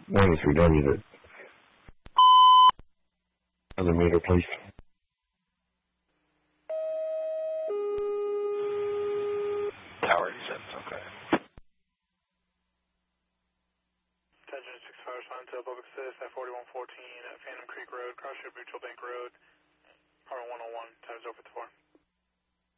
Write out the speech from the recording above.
93W. Other meter, please. Tower 87, okay. Attention 65 sign to public assist at 4114 at Phantom Creek Road, Cross Mutual Bank Road, Power 101, times over 4.